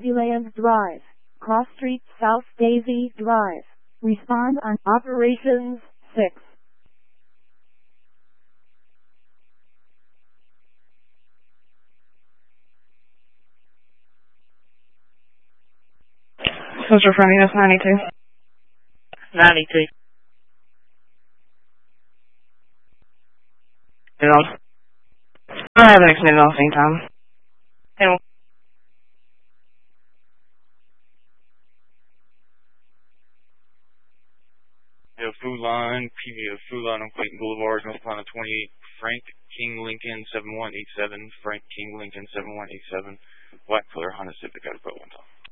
Daisyland Drive, Cross Street South Daisy Drive. Respond on Operations 6. Social Friendliness 92. 92. I haven't extended off any time. Hello. Food Line, PBO Food Line on Clayton Boulevard, North Carolina 28, Frank King Lincoln 7187, Frank King Lincoln 7187, Black color Honda Civic out of Bowen.